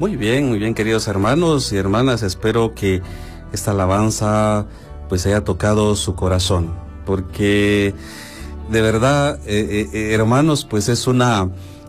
Muy bien, queridos hermanos y hermanas. Espero que esta alabanza pues haya tocado su corazón, porque de verdad, hermanos, pues es una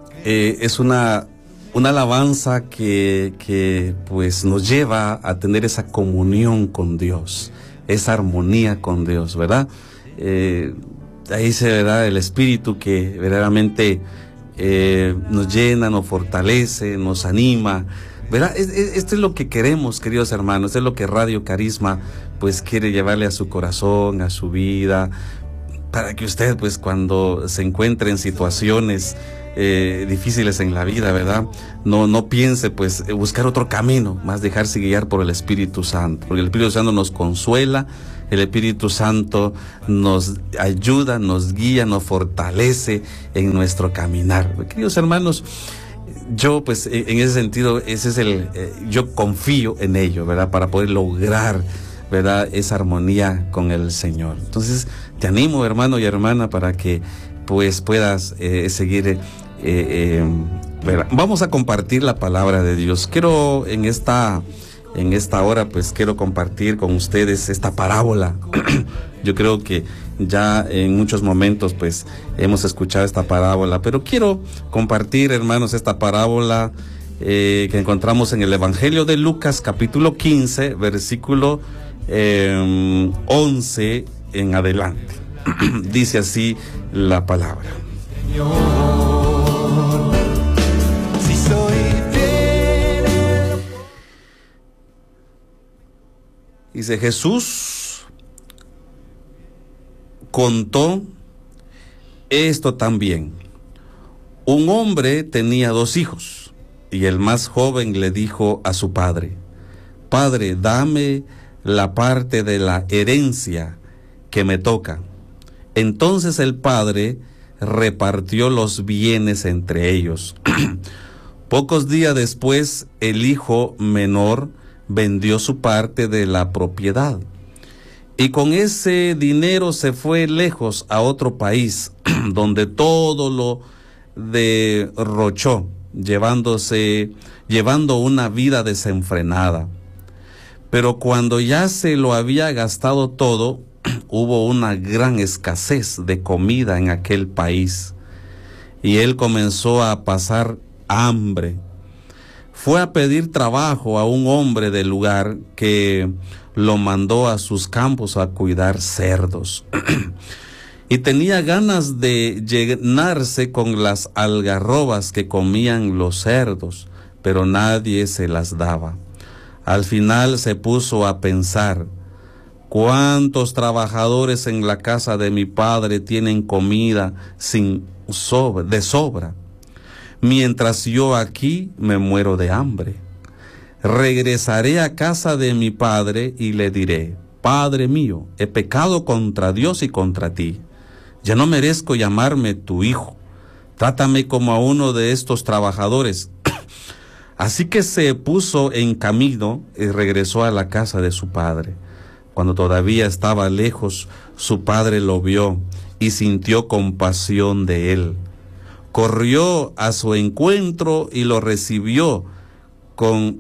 alabanza que pues nos lleva a tener esa comunión con Dios, esa armonía con Dios, ¿verdad? Ahí se verá el Espíritu que verdaderamente nos llena, nos fortalece, nos anima, ¿verdad? Esto es lo que queremos, queridos hermanos. Esto es lo que Radio Carisma pues quiere llevarle a su corazón, a su vida, para que usted pues cuando se encuentre en situaciones difíciles en la vida, ¿verdad? No piense pues buscar otro camino, más dejarse guiar por el Espíritu Santo, porque el Espíritu Santo nos consuela, el Espíritu Santo nos ayuda, nos guía, nos fortalece en nuestro caminar. Queridos hermanos, yo pues en ese sentido, ese es yo confío en ello, ¿verdad? Para poder lograr, ¿verdad?, esa armonía con el Señor. Entonces te animo, hermano y hermana, para que pues puedas seguir. Vamos a compartir la palabra de Dios. Quiero en esta hora pues quiero compartir con ustedes esta parábola. Yo creo que ya en muchos momentos pues hemos escuchado esta parábola, pero quiero compartir, hermanos, esta parábola que encontramos en el Evangelio de Lucas, capítulo 15, versículo 11 en adelante. Dice así la palabra. Si soy fiel. Dice: Jesús contó esto también. Un hombre tenía 2 hijos, y el más joven le dijo a su padre: Padre, dame la parte de la herencia que me toca. Entonces el padre repartió los bienes entre ellos. Pocos días después, el hijo menor vendió su parte de la propiedad, y con ese dinero se fue lejos a otro país, donde todo lo derrochó, llevando una vida desenfrenada. Pero cuando ya se lo había gastado todo, hubo una gran escasez de comida en aquel país, y él comenzó a pasar hambre. Fue a pedir trabajo a un hombre del lugar que lo mandó a sus campos a cuidar cerdos. Y tenía ganas de llenarse con las algarrobas que comían los cerdos, pero nadie se las daba. Al final se puso a pensar: ¿cuántos trabajadores en la casa de mi padre tienen comida de sobra? Mientras yo aquí me muero de hambre. Regresaré a casa de mi padre y le diré: Padre mío, he pecado contra Dios y contra ti. Ya no merezco llamarme tu hijo. Trátame como a uno de estos trabajadores. Así que se puso en camino y regresó a la casa de su padre. Cuando todavía estaba lejos, su padre lo vio y sintió compasión de él. Corrió a su encuentro y lo recibió con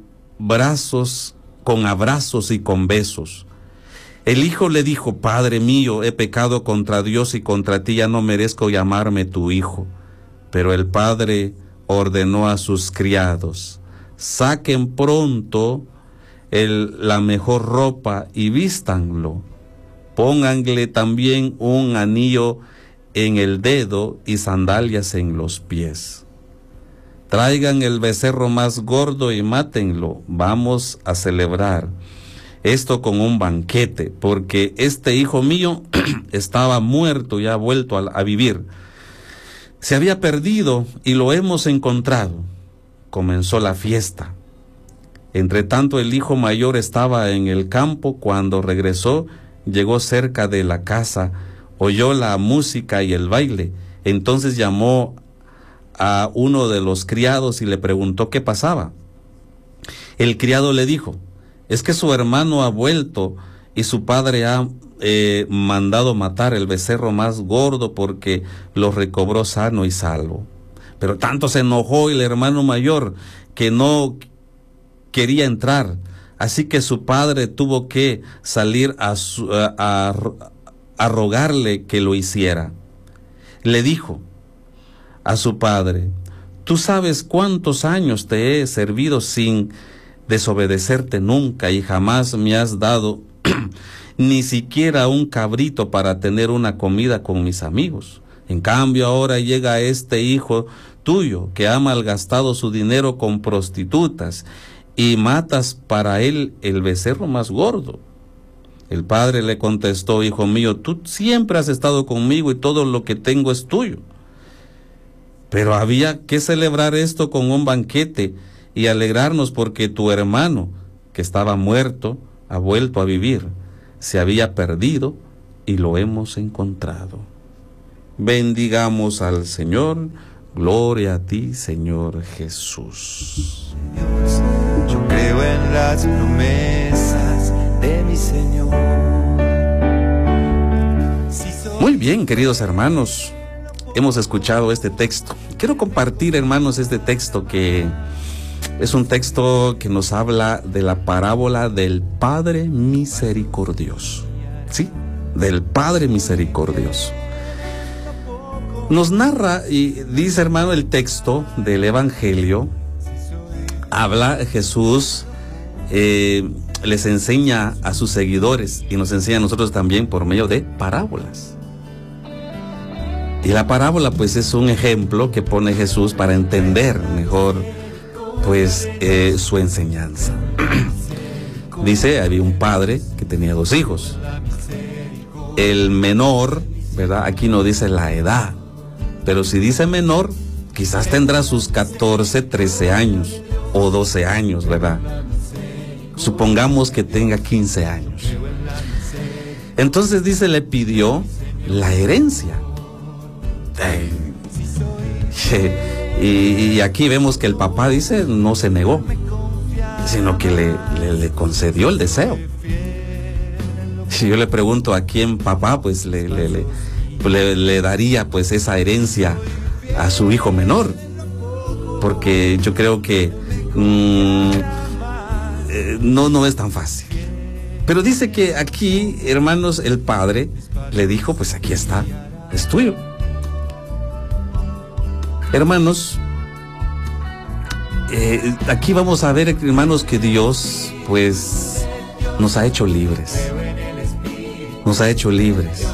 abrazos y con besos. El hijo le dijo: Padre mío, he pecado contra Dios y contra ti, ya no merezco llamarme tu hijo. Pero el padre ordenó a sus criados: saquen pronto la mejor ropa y vístanlo. Pónganle también un anillo en el dedo y sandalias en los pies. Traigan el becerro más gordo y mátenlo. Vamos a celebrar esto con un banquete, porque este hijo mío estaba muerto y ha vuelto a vivir. Se había perdido y lo hemos encontrado. Comenzó la fiesta. Entre tanto, el hijo mayor estaba en el campo. Cuando regresó, llegó cerca de la casa, oyó la música y el baile. Entonces llamó a uno de los criados y le preguntó qué pasaba. El criado le dijo: es que su hermano ha vuelto y su padre ha mandado matar el becerro más gordo porque lo recobró sano y salvo. Pero tanto se enojó el hermano mayor que no quería entrar, así que su padre tuvo que salir a rogarle que lo hiciera. Le dijo a su padre: tú sabes cuántos años te he servido sin desobedecerte nunca, y jamás me has dado ni siquiera un cabrito para tener una comida con mis amigos. En cambio, ahora llega este hijo tuyo que ha malgastado su dinero con prostitutas, y matas para él el becerro más gordo. El padre le contestó: hijo mío, tú siempre has estado conmigo y todo lo que tengo es tuyo. Pero había que celebrar esto con un banquete y alegrarnos porque tu hermano, que estaba muerto, ha vuelto a vivir. Se había perdido y lo hemos encontrado. Bendigamos al Señor. Gloria a ti, Señor Jesús. Yo creo en las promesas de mi Señor. Muy bien, queridos hermanos, hemos escuchado este texto. Quiero compartir, hermanos, este texto que es un texto que nos habla de la parábola del Padre misericordioso. ¿Sí? Del Padre misericordioso. Nos narra y dice, hermano, el texto del Evangelio. Habla Jesús, les enseña a sus seguidores y nos enseña a nosotros también por medio de parábolas. Y la parábola, pues, es un ejemplo que pone Jesús para entender mejor, pues, su enseñanza. Dice, había un padre que tenía 2 hijos. El menor, ¿verdad? Aquí no dice la edad, pero si dice menor, quizás tendrá sus 14, 13 años o 12 años, ¿verdad? Supongamos que tenga 15 años. Entonces dice, le pidió la herencia. Y aquí vemos que el papá dice, no se negó, sino que le concedió el deseo. Si yo le pregunto a quién papá, pues le daría pues esa herencia a su hijo menor, porque yo creo que no es tan fácil. Pero dice que aquí, hermanos, el padre le dijo, pues aquí está, es tuyo. Hermanos, aquí vamos a ver, hermanos, que Dios pues nos ha hecho libres. Nos ha hecho libres.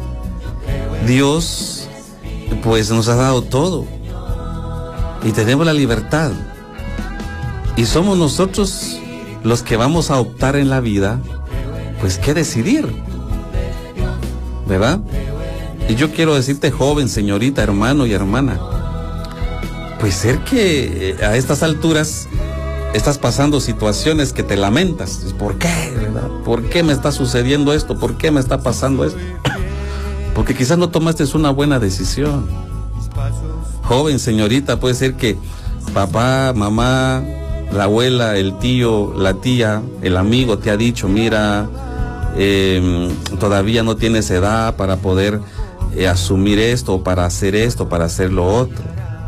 Dios pues nos ha dado todo y tenemos la libertad, y somos nosotros los que vamos a optar en la vida pues qué decidir, ¿verdad? Y yo quiero decirte, joven, señorita, hermano y hermana, pues ser que a estas alturas estás pasando situaciones que te lamentas. ¿Por qué, verdad? ¿Por qué me está sucediendo esto? ¿Por qué me está pasando esto? Porque quizás no tomaste una buena decisión. Joven, señorita, puede ser que papá, mamá, la abuela, el tío, la tía, el amigo te ha dicho, mira, todavía no tienes edad para poder asumir esto, para hacer lo otro.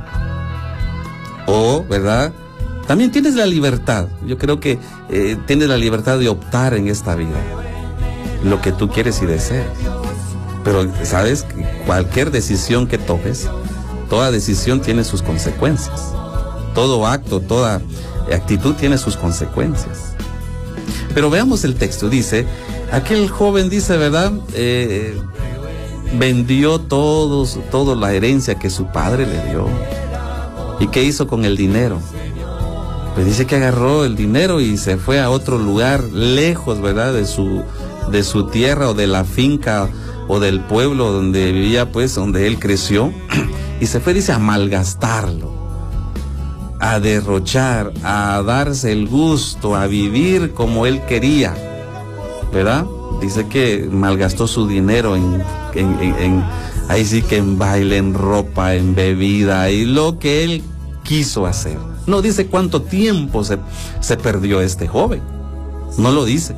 O, ¿verdad? También tienes la libertad. Yo creo que tienes la libertad de optar en esta vida lo que tú quieres y deseas. Pero sabes que cualquier decisión que tomes, toda decisión tiene sus consecuencias. Todo acto, toda actitud tiene sus consecuencias. Pero veamos el texto. Dice, aquel joven dice, ¿verdad? Vendió toda la herencia que su padre le dio. ¿Y qué hizo con el dinero? Pues dice que agarró el dinero y se fue a otro lugar lejos, ¿verdad? De su tierra o de la finca o del pueblo donde vivía, pues, donde él creció. Y se fue, dice, a malgastarlo, a derrochar, a darse el gusto, a vivir como él quería, ¿verdad? Dice que malgastó su dinero ahí sí que en baile, en ropa, en bebida, y lo que él quiso hacer. No dice cuánto tiempo se perdió este joven. No lo dice.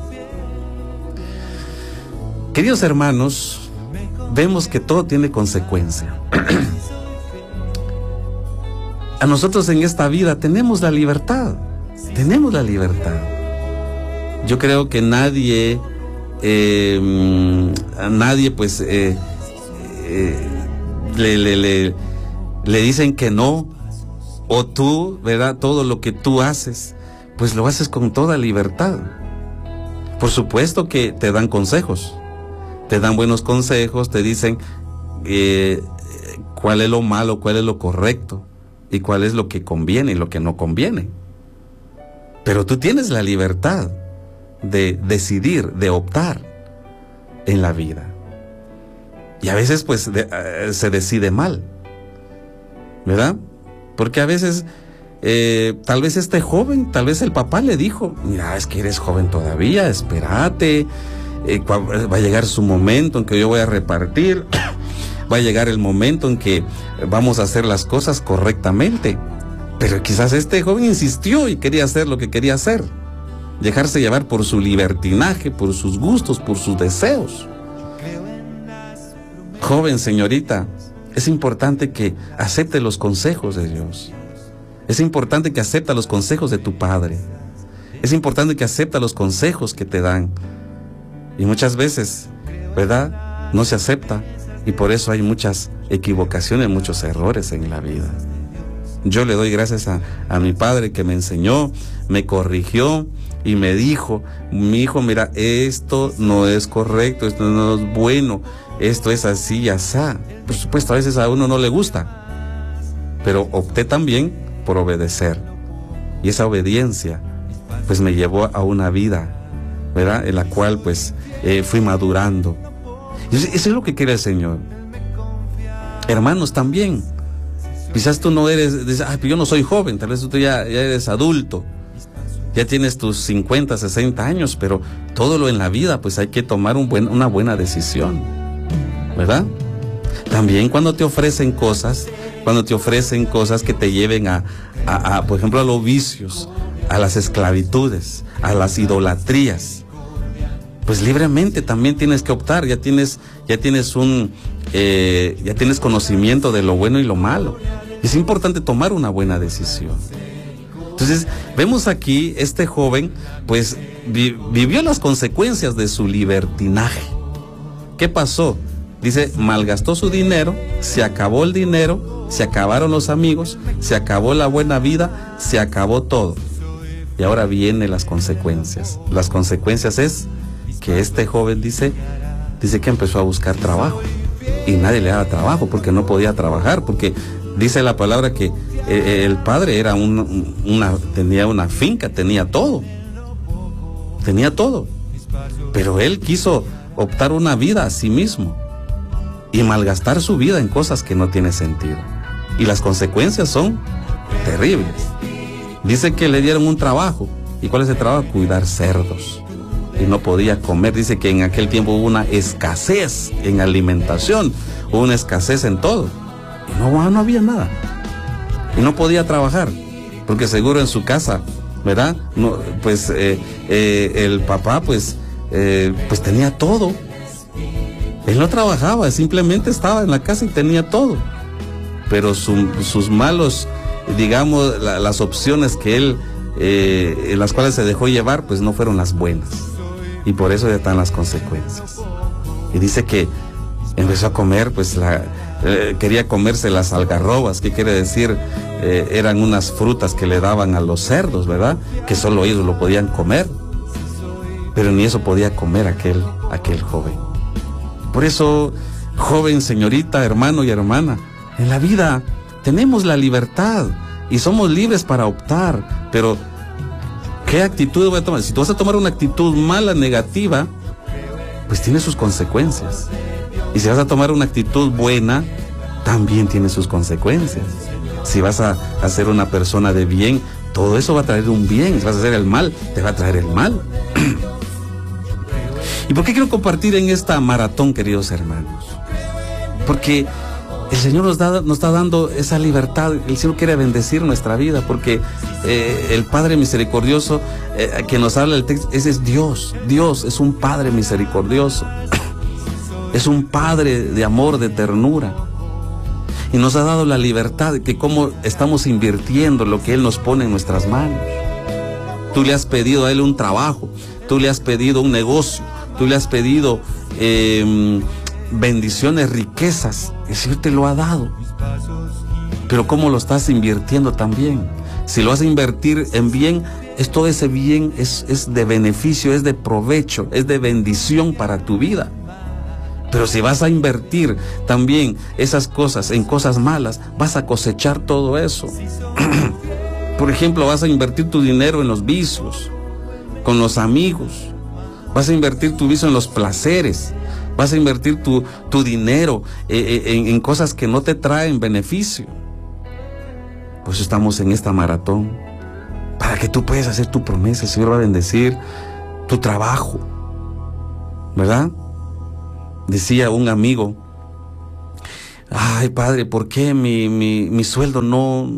Queridos hermanos, vemos que todo tiene consecuencia. A nosotros en esta vida tenemos la libertad. Tenemos la libertad. Yo creo que nadie pues le dicen que no, o tú, ¿verdad? Todo lo que tú haces, pues lo haces con toda libertad. Por supuesto que te dan consejos, te dan buenos consejos, te dicen cuál es lo malo, cuál es lo correcto y cuál es lo que conviene y lo que no conviene. Pero tú tienes la libertad de decidir, de optar en la vida. Y a veces pues se decide mal, ¿verdad? Porque a veces tal vez este joven, tal vez el papá le dijo, mira, es que eres joven todavía, espérate, va a llegar su momento en que yo voy a repartir, va a llegar el momento en que vamos a hacer las cosas correctamente. Pero quizás este joven insistió y quería hacer lo que quería hacer, dejarse llevar por su libertinaje, por sus gustos, por sus deseos. Joven, señorita, es importante que acepte los consejos de Dios. Es importante que acepte los consejos de tu padre. Es importante que acepte los consejos que te dan. Y muchas veces, ¿verdad?, no se acepta, y por eso hay muchas equivocaciones, muchos errores en la vida. Yo le doy gracias a mi padre que me enseñó, me corrigió y me dijo, mi hijo, mira, esto no es correcto, esto no es bueno, esto es así y asá. Por supuesto, a veces a uno no le gusta, pero opté también por obedecer. Y esa obediencia, pues me llevó a una vida, ¿verdad?, en la cual pues fui madurando. Y eso es lo que quiere el Señor. Hermanos, también. Quizás tú no eres, dices, pero yo no soy joven, tal vez tú ya eres adulto, ya tienes tus 50, 60 años, pero todo lo en la vida, pues hay que tomar una buena decisión, ¿verdad? También cuando te ofrecen cosas que te lleven a por ejemplo, a los vicios, a las esclavitudes, a las idolatrías, pues libremente también tienes que optar, ya tienes conocimiento de lo bueno y lo malo. Es importante tomar una buena decisión. Entonces, vemos aquí, este joven, pues, vivió las consecuencias de su libertinaje. ¿Qué pasó? Dice, malgastó su dinero, se acabó el dinero, se acabaron los amigos, se acabó la buena vida, se acabó todo. Y ahora vienen las consecuencias. Las consecuencias es que este joven dice que empezó a buscar trabajo. Y nadie le daba trabajo porque no podía trabajar, porque dice la palabra que el padre era tenía una finca, tenía todo, pero él quiso optar una vida a sí mismo y malgastar su vida en cosas que no tienen sentido, y las consecuencias son terribles. Dice que le dieron un trabajo. ¿Y cuál es el trabajo? Cuidar cerdos, y no podía comer. Dice que en aquel tiempo hubo una escasez en alimentación, hubo una escasez en todo, y no había nada, y no podía trabajar, porque seguro en su casa, ¿verdad?, no, pues el papá pues tenía todo. Él no trabajaba, simplemente estaba en la casa y tenía todo, pero sus malos, digamos, las opciones que él en las cuales se dejó llevar, pues no fueron las buenas, y por eso ya están las consecuencias. Y dice que empezó a comer, pues quería comerse las algarrobas, que quiere decir, eran unas frutas que le daban a los cerdos, ¿verdad?, que solo ellos lo podían comer, pero ni eso podía comer aquel joven. Por eso, joven, señorita, hermano y hermana, en la vida tenemos la libertad y somos libres para optar, pero ¿qué actitud voy a tomar? Si tú vas a tomar una actitud mala, negativa, pues tiene sus consecuencias. Y si vas a tomar una actitud buena, también tiene sus consecuencias. Si vas a ser una persona de bien, todo eso va a traer un bien. Si vas a hacer el mal, te va a traer el mal. ¿Y por qué quiero compartir en esta maratón, queridos hermanos? Porque el Señor nos está dando esa libertad. El Señor quiere bendecir nuestra vida, porque el Padre misericordioso que nos habla el texto, ese es Dios. Dios es un Padre misericordioso. Es un Padre de amor, de ternura. Y nos ha dado la libertad de que cómo estamos invirtiendo lo que Él nos pone en nuestras manos. tú le has pedido a Él un trabajo, tú le has pedido un negocio, tú le has pedido bendiciones, riquezas, el Señor te lo ha dado. Pero ¿cómo lo estás invirtiendo también? Si lo vas a invertir en bien, todo ese bien es de beneficio, es de provecho, es de bendición para tu vida. Pero si vas a invertir también esas cosas en cosas malas, vas a cosechar todo eso. Por ejemplo, vas a invertir tu dinero en los vicios, con los amigos. Vas a invertir tu vicio en los placeres. Vas a invertir tu dinero en cosas que no te traen beneficio. Pues estamos en esta maratón para que tú puedas hacer tu promesa. El Señor va a bendecir tu trabajo, ¿verdad? Decía un amigo: ay, Padre, ¿por qué mi sueldo no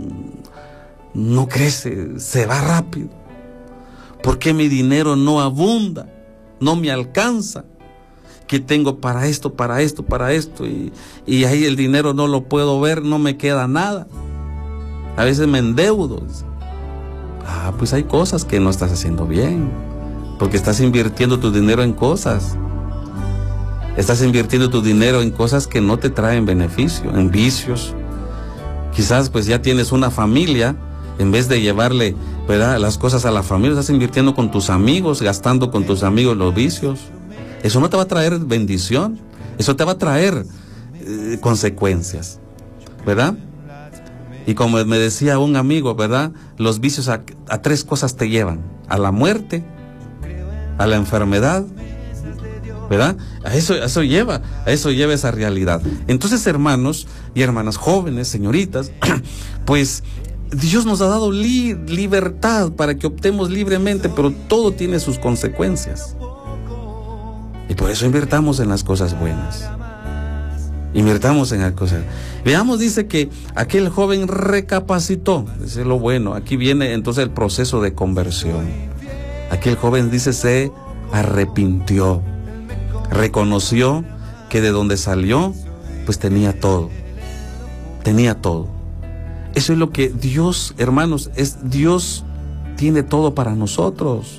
crece, se va rápido? ¿Por qué mi dinero no abunda, no me alcanza? ¿Qué tengo para esto, para esto, para esto? Y ahí el dinero no lo puedo ver, no me queda nada. A veces me endeudo. Pues hay cosas que no estás haciendo bien, porque estás invirtiendo tu dinero en cosas. Estás invirtiendo tu dinero en cosas que no te traen beneficio, en vicios. Quizás pues ya tienes una familia, en vez de llevarle, ¿verdad?, las cosas a la familia, estás invirtiendo con tus amigos, gastando con tus amigos los vicios. Eso no te va a traer bendición, eso te va a traer consecuencias, ¿verdad? Y como me decía un amigo, ¿verdad?, los vicios a 3 cosas te llevan: a la muerte, a la enfermedad, ¿verdad? A eso lleva esa realidad. Entonces, hermanos y hermanas, jóvenes, señoritas, pues Dios nos ha dado libertad para que optemos libremente, pero todo tiene sus consecuencias. Y por eso invirtamos en las cosas buenas. Invirtamos en las cosas. Veamos, dice que aquel joven recapacitó. Ese es lo bueno. Aquí viene entonces el proceso de conversión. Aquel joven, dice, se arrepintió. Reconoció que de donde salió, pues tenía todo. Tenía todo. Eso es lo que Dios, hermanos, Dios tiene todo para nosotros.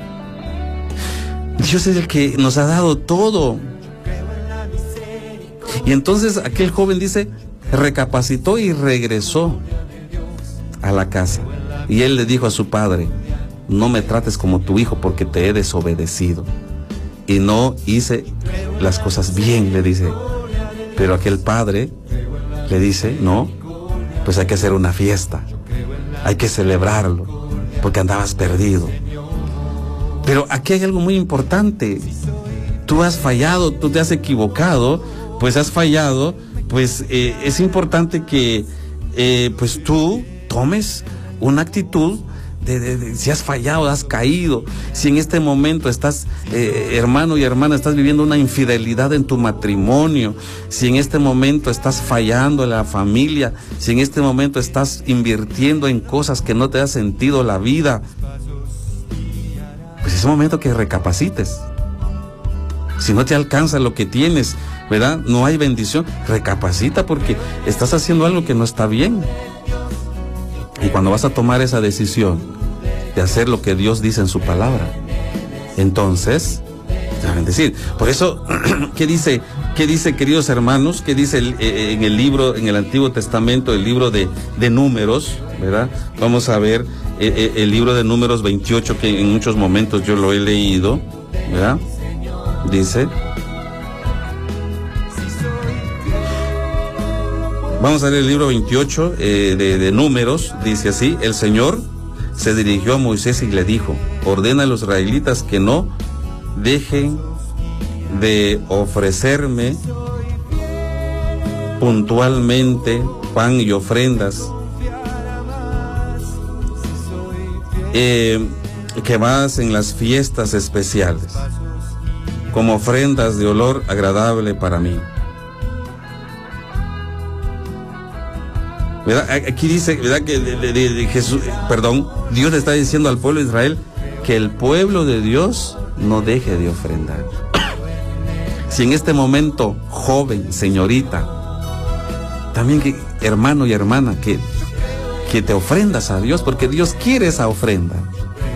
Dios es el que nos ha dado todo. Y entonces aquel joven, dice, recapacitó y regresó a la casa. Y él le dijo a su padre: no me trates como tu hijo, porque te he desobedecido y no hice las cosas bien, le dice. Pero aquel padre le dice: no, pues hay que hacer una fiesta, hay que celebrarlo, porque andabas perdido. Pero aquí hay algo muy importante. Tú has fallado, tú te has equivocado, pues has fallado, pues es importante que pues tú tomes una actitud de si has fallado, has caído, si en este momento estás, hermano y hermana, estás viviendo una infidelidad en tu matrimonio, si en este momento estás fallando en la familia, si en este momento estás invirtiendo en cosas que no te da sentido la vida, pues es un momento que recapacites. Si no te alcanza lo que tienes, ¿verdad?, no hay bendición, recapacita, porque estás haciendo algo que no está bien. Y cuando vas a tomar esa decisión de hacer lo que Dios dice en su palabra, entonces te va a bendecir. Por eso, ¿qué dice, queridos hermanos? ¿Qué dice en el libro, en el Antiguo Testamento, el libro de Números, ¿verdad? Vamos a ver el libro de Números 28, que en muchos momentos yo lo he leído, ¿verdad? Dice, vamos a leer el libro 28 de Números. Dice así: el Señor se dirigió a Moisés y le dijo: ordena a los israelitas que no dejen de ofrecerme puntualmente pan y ofrendas que vas en las fiestas especiales, como ofrendas de olor agradable para mí. ¿Verdad? Aquí dice, ¿verdad?, que Dios le está diciendo al pueblo de Israel que el pueblo de Dios no deje de ofrendar. Si en este momento, joven, señorita, también que, hermano y hermana, que te ofrendas a Dios, porque Dios quiere esa ofrenda.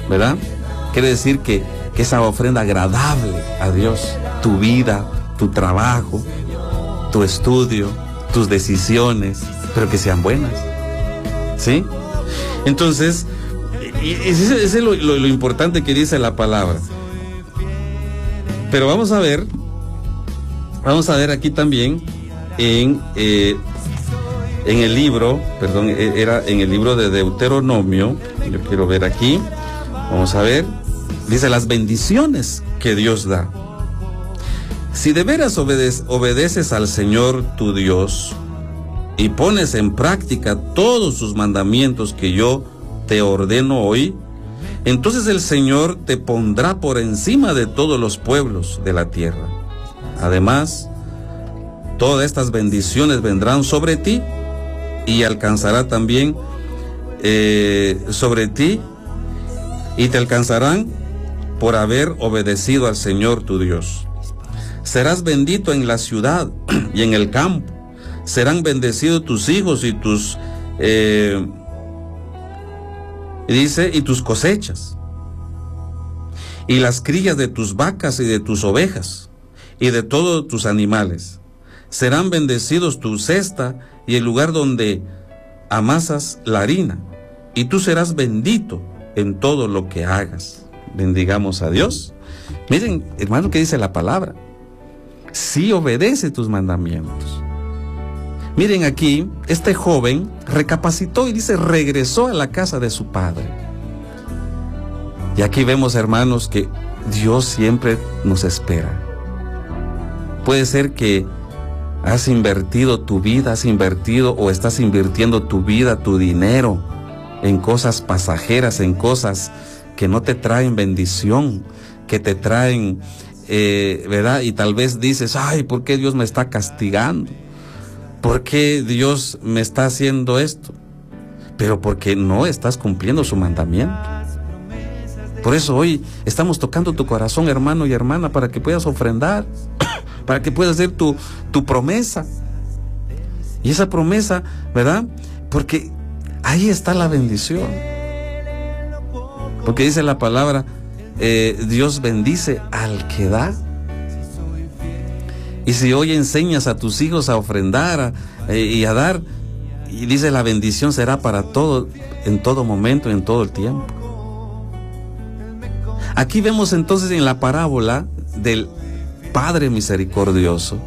¿verdad? Quiere decir que esa ofrenda agradable a Dios, tu vida, tu trabajo, tu estudio, tus decisiones, pero que sean buenas, ¿sí? Entonces, ese es lo importante que dice la palabra. Pero vamos a ver aquí también en el libro, era en el libro de Deuteronomio. Yo quiero ver aquí, vamos a ver, dice las bendiciones que Dios da. Si de veras obedeces al Señor tu Dios y pones en práctica todos sus mandamientos que yo te ordeno hoy, entonces el Señor te pondrá por encima de todos los pueblos de la tierra. Además, todas estas bendiciones vendrán sobre ti y alcanzará también sobre ti y te alcanzarán por haber obedecido al Señor tu Dios. Serás bendito en la ciudad y en el campo. Serán bendecidos tus hijos y tus y tus cosechas, y las crías de tus vacas y de tus ovejas, y de todos tus animales. Serán bendecidos tu cesta y el lugar donde amasas la harina, y tú serás bendito en todo lo que hagas. Bendigamos a Dios. Miren, hermano, ¿qué dice la palabra? Si obedece tus mandamientos. Miren aquí, este joven recapacitó y dice, regresó a la casa de su padre. Y aquí vemos, hermanos, que Dios siempre nos espera. Puede ser que has invertido tu vida, o estás invirtiendo tu vida, tu dinero, en cosas pasajeras, en cosas que no te traen bendición, que te traen, ¿verdad? Y tal vez dices, ay, ¿por qué Dios me está castigando? ¿Por qué Dios me está haciendo esto? Pero porque no estás cumpliendo su mandamiento. Por eso hoy estamos tocando tu corazón, hermano y hermana, para que puedas ofrendar, para que puedas hacer tu promesa. Y esa promesa, ¿verdad? Porque ahí está la bendición. Porque dice la palabra, Dios bendice al que da. Y si hoy enseñas a tus hijos a ofrendar y a dar, y dice la bendición será para todo, en todo momento, en todo el tiempo. Aquí vemos entonces en la parábola del Padre misericordioso,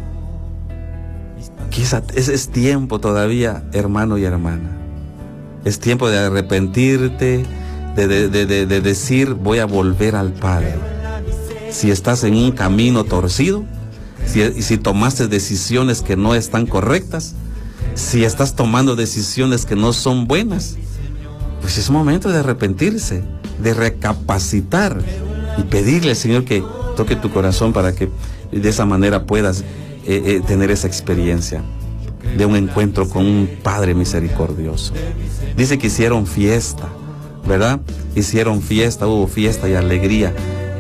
que es tiempo todavía, hermano y hermana. Es tiempo de arrepentirte, de decir, voy a volver al Padre. Si estás en un camino torcido, si tomaste decisiones que no están correctas, si estás tomando decisiones que no son buenas, pues es momento de arrepentirse, de recapacitar y pedirle al Señor que toque tu corazón para que de esa manera puedas tener esa experiencia de un encuentro con un Padre misericordioso. Dice que hicieron fiesta, ¿verdad? Hicieron fiesta, hubo fiesta y alegría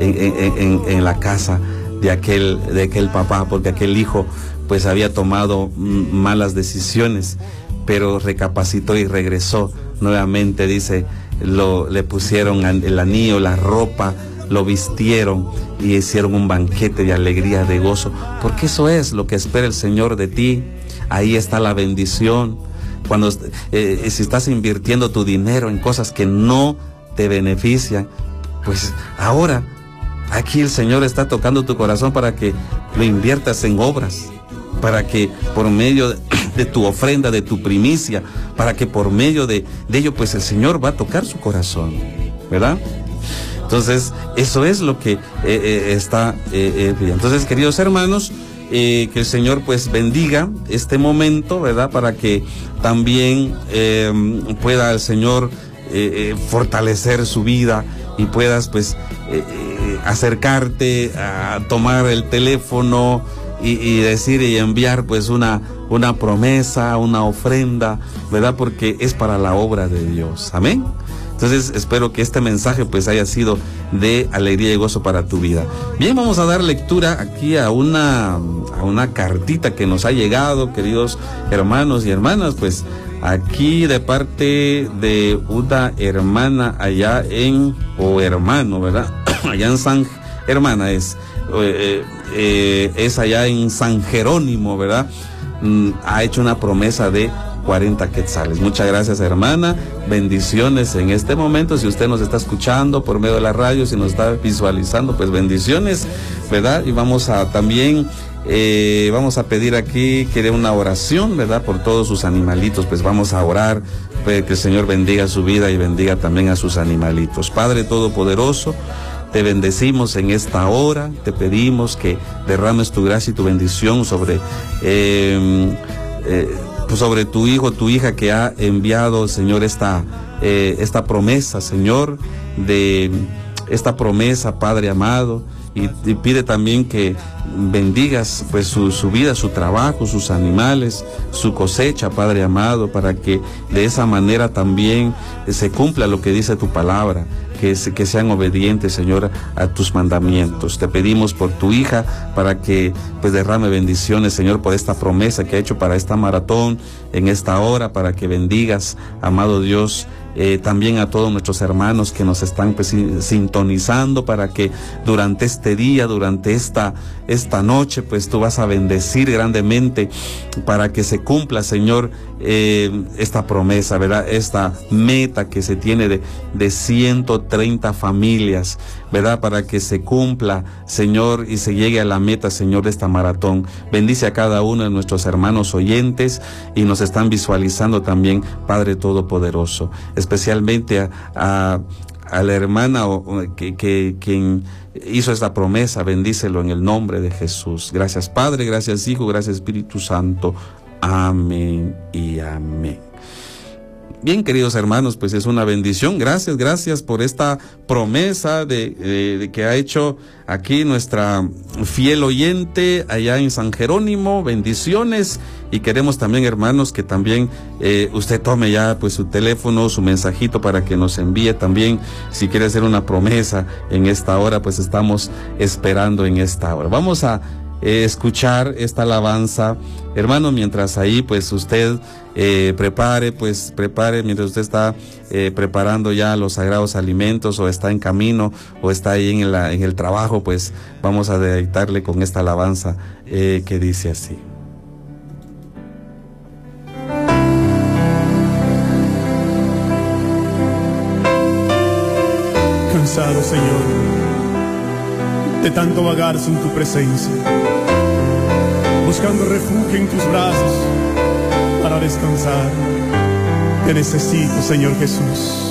en la casa de aquel papá, porque aquel hijo pues había tomado malas decisiones, pero recapacitó y regresó nuevamente. Dice, le pusieron el anillo, la ropa, lo vistieron y hicieron un banquete de alegría, de gozo, porque eso es lo que espera el Señor de ti. Ahí está la bendición. Cuando si estás invirtiendo tu dinero en cosas que no te benefician, pues ahora aquí el Señor está tocando tu corazón para que lo inviertas en obras, para que por medio de tu ofrenda, de tu primicia, para que por medio de ello, pues el Señor va a tocar su corazón, ¿verdad? Entonces, eso es lo que está pidiendo. Entonces, queridos hermanos, que el Señor pues bendiga este momento, ¿verdad? Para que también pueda el Señor fortalecer su vida y puedas pues acercarte a tomar el teléfono y decir y enviar pues una promesa, una ofrenda, ¿verdad? Porque es para la obra de Dios. Amén. Entonces espero que este mensaje pues haya sido de alegría y gozo para tu vida. Bien, vamos a dar lectura aquí a una cartita que nos ha llegado, queridos hermanos y hermanas, pues aquí de parte de una hermana allá o hermano, ¿verdad? Allá en hermana es allá en San Jerónimo, ¿verdad? Ha hecho una promesa de 40 quetzales. Muchas gracias, hermana. Bendiciones en este momento. Si usted nos está escuchando por medio de la radio, si nos está visualizando, pues bendiciones, ¿verdad? Y vamos a también, vamos a pedir aquí, quiere una oración, ¿verdad? Por todos sus animalitos. Pues vamos a orar, pues, que el Señor bendiga su vida y bendiga también a sus animalitos. Padre Todopoderoso, te bendecimos en esta hora, te pedimos que derrames tu gracia y tu bendición sobre tu hijo, tu hija que ha enviado, Señor, esta promesa, Señor, de esta promesa, Padre amado, y pide también que bendigas pues su vida, su trabajo, sus animales, su cosecha, Padre amado, para que de esa manera también se cumpla lo que dice tu palabra, que sean obedientes, Señor, a tus mandamientos. Te pedimos por tu hija para que pues derrame bendiciones, Señor, por esta promesa que ha hecho para esta maratón en esta hora, para que bendigas, amado Dios, también a todos nuestros hermanos que nos están pues, sintonizando, para que durante este día, durante esta noche, pues tú vas a bendecir grandemente para que se cumpla, Señor, esta promesa, ¿verdad? Esta meta que se tiene de 130 familias, ¿verdad? Para que se cumpla, Señor, y se llegue a la meta, Señor, de esta maratón. Bendice a cada uno de nuestros hermanos oyentes y nos están visualizando también, Padre Todopoderoso, especialmente a la hermana quien hizo esta promesa. Bendícelo en el nombre de Jesús. Gracias, Padre, gracias, Hijo, gracias, Espíritu Santo. Amén y amén. Bien, queridos hermanos, pues es una bendición. Gracias por esta promesa de que ha hecho aquí nuestra fiel oyente allá en San Jerónimo. Bendiciones. Y queremos también, hermanos, que también usted tome ya pues su teléfono, su mensajito, para que nos envíe también, si quiere hacer una promesa en esta hora, pues estamos esperando en esta hora. Vamos a escuchar esta alabanza, hermano, mientras ahí pues usted prepare, mientras usted está preparando ya los sagrados alimentos, o está en camino, o está ahí en el trabajo, pues vamos a deleitarle con esta alabanza que dice así. Cansado, Señor, de tanto vagar sin tu presencia, buscando refugio en tus brazos para descansar. Te necesito, Señor Jesús.